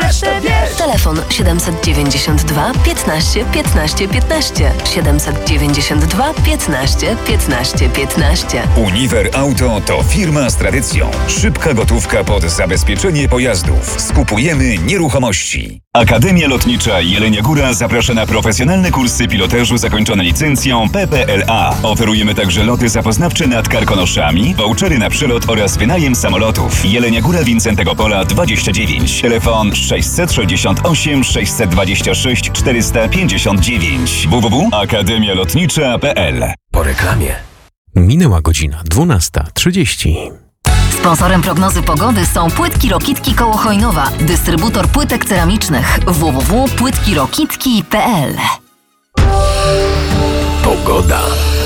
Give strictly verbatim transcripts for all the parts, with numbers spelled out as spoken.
resztę wiesz. Telefon siedemset dziewięćdziesiąt dwa piętnaście piętnaście piętnaście. siedemset dziewięćdziesiąt dwa piętnaście piętnaście piętnaście. Uniwer Auto to firma z tradycją. Szybka gotówka pod zabezpieczenie pojazdów. Skupujemy nieruchomości. Akademia Lotnicza Jelenia Góra zaprasza na profesjonalne kursy pilotażu zakończone licencją P P L A. Oferujemy także loty zapoznawcze nad Karkonoszami, vouchery na przelot oraz wynajem samolotów. Jelenia Góra, Wincentego Pola dwadzieścia dziewięć. Telefon sześćset sześćdziesiąt osiem sześćset dwadzieścia sześć czterysta pięćdziesiąt dziewięć. w w w kropka akademia lotnicza kropka p l. Po reklamie. Minęła godzina dwunasta trzydzieści. Sponsorem prognozy pogody są Płytki Rokitki koło Chojnowa, dystrybutor płytek ceramicznych. w w w kropka płytki rokitki kropka p l. Pogoda.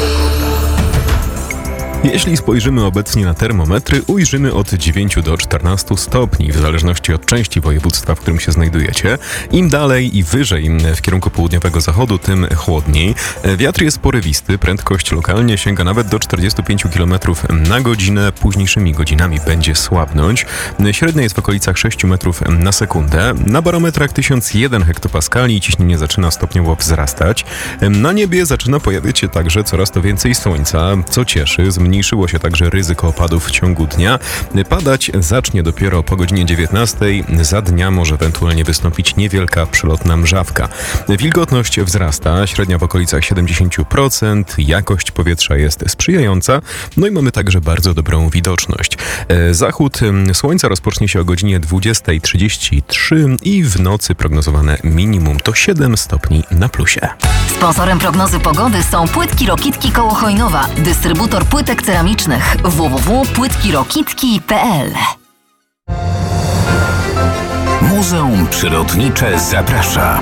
Jeśli spojrzymy obecnie na termometry, ujrzymy od dziewięciu do czternastu stopni, w zależności od części województwa, w którym się znajdujecie. Im dalej i wyżej w kierunku południowego zachodu, tym chłodniej. Wiatr jest porywisty, prędkość lokalnie sięga nawet do czterdziestu pięciu kilometrów na godzinę. Późniejszymi godzinami będzie słabnąć. Średnia jest w okolicach sześciu metrów na sekundę. Na barometrach tysiąc jeden hektopaskali, ciśnienie zaczyna stopniowo wzrastać. Na niebie zaczyna pojawiać się także coraz to więcej słońca, co cieszy. Zmniejszyło się także ryzyko opadów w ciągu dnia. Padać zacznie dopiero po godzinie dziewiętnastej. Za dnia może ewentualnie wystąpić niewielka przelotna mrzawka. Wilgotność wzrasta, średnia w okolicach siedemdziesiąt procent. Jakość powietrza jest sprzyjająca. No i mamy także bardzo dobrą widoczność. Zachód słońca rozpocznie się o godzinie dwudziestej trzydzieści trzy i w nocy prognozowane minimum to siedem stopni na plusie. Sponsorem prognozy pogody są Płytki Rokitki koło Chojnowa, dystrybutor płytek ceramicznych. w w w kropka płytki rokitki kropka p l. Muzeum Przyrodnicze zaprasza.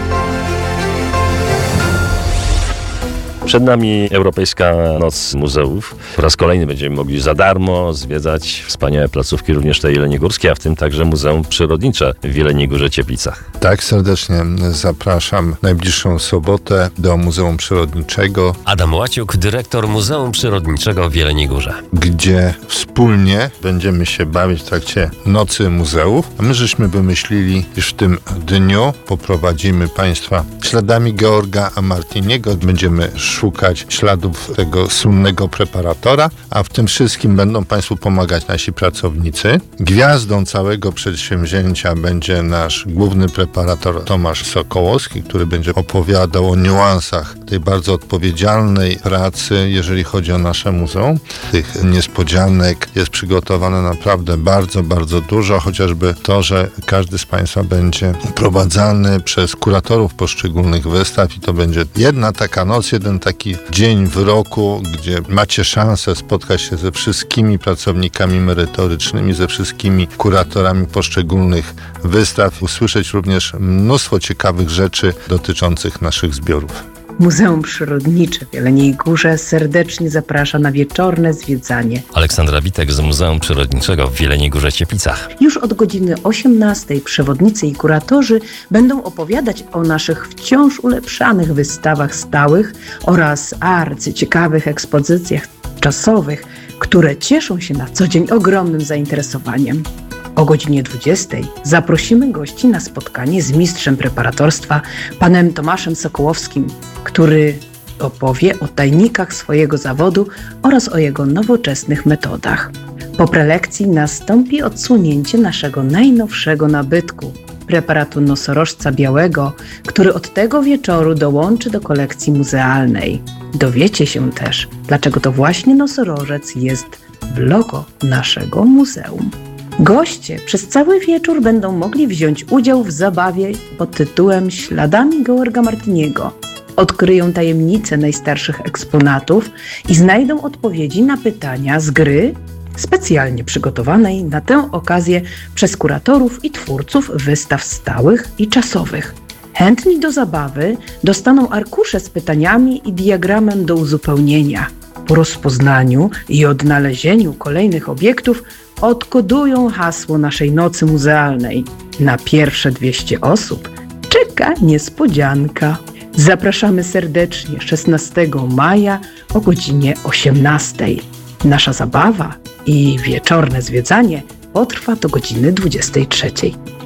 Przed nami Europejska Noc Muzeów. Po raz kolejny będziemy mogli za darmo zwiedzać wspaniałe placówki, również te jeleniogórskie, a w tym także Muzeum Przyrodnicze w Jeleniej Górze Cieplicach. Tak, serdecznie zapraszam najbliższą sobotę do Muzeum Przyrodniczego. Adam Łaciuk, dyrektor Muzeum Przyrodniczego w Jeleniej Górze. Gdzie wspólnie będziemy się bawić w trakcie Nocy Muzeów. A my żeśmy wymyślili, iż w tym dniu poprowadzimy Państwa śladami Georga Martiniego. Będziemy szukać śladów tego słynnego preparatora, a w tym wszystkim będą Państwu pomagać nasi pracownicy. Gwiazdą całego przedsięwzięcia będzie nasz główny preparator Tomasz Sokołowski, który będzie opowiadał o niuansach tej bardzo odpowiedzialnej pracy, jeżeli chodzi o nasze muzeum. Tych niespodzianek jest przygotowane naprawdę bardzo, bardzo dużo, chociażby to, że każdy z Państwa będzie prowadzany przez kuratorów poszczególnych wystaw i to będzie jedna taka noc, jeden taki dzień w roku, gdzie macie szansę spotkać się ze wszystkimi pracownikami merytorycznymi, ze wszystkimi kuratorami poszczególnych wystaw, usłyszeć również mnóstwo ciekawych rzeczy dotyczących naszych zbiorów. Muzeum Przyrodnicze w Jeleniej Górze serdecznie zaprasza na wieczorne zwiedzanie. Aleksandra Witek z Muzeum Przyrodniczego w Jeleniej Górze Cieplicach. Już od godziny osiemnastej przewodnicy i kuratorzy będą opowiadać o naszych wciąż ulepszanych wystawach stałych oraz arcyciekawych ekspozycjach czasowych, które cieszą się na co dzień ogromnym zainteresowaniem. O godzinie dwudziestej zaprosimy gości na spotkanie z mistrzem preparatorstwa, panem Tomaszem Sokołowskim, który opowie o tajnikach swojego zawodu oraz o jego nowoczesnych metodach. Po prelekcji nastąpi odsłonięcie naszego najnowszego nabytku, preparatu nosorożca białego, który od tego wieczoru dołączy do kolekcji muzealnej. Dowiecie się też, dlaczego to właśnie nosorożec jest w logo naszego muzeum. Goście przez cały wieczór będą mogli wziąć udział w zabawie pod tytułem Śladami Georga Martiniego. Odkryją tajemnice najstarszych eksponatów i znajdą odpowiedzi na pytania z gry specjalnie przygotowanej na tę okazję przez kuratorów i twórców wystaw stałych i czasowych. Chętni do zabawy dostaną arkusze z pytaniami i diagramem do uzupełnienia. Po rozpoznaniu i odnalezieniu kolejnych obiektów odkodują hasło naszej nocy muzealnej. Na pierwsze dwieście osób czeka niespodzianka. Zapraszamy serdecznie szesnastego maja o godzinie osiemnastej. Nasza zabawa i wieczorne zwiedzanie potrwa do godziny dwudziestej trzeciej.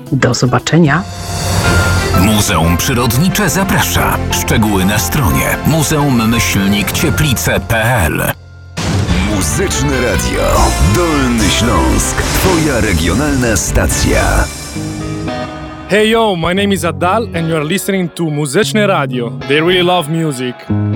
Do zobaczenia. Muzeum Przyrodnicze zaprasza. Szczegóły na stronie muzeum myślnik cieplice kropka p l. Muzyczne Radio. Dolny Śląsk. Twoja regionalna stacja. Hey yo, my name is Adal and you are listening to Muzyczne Radio. They really love music.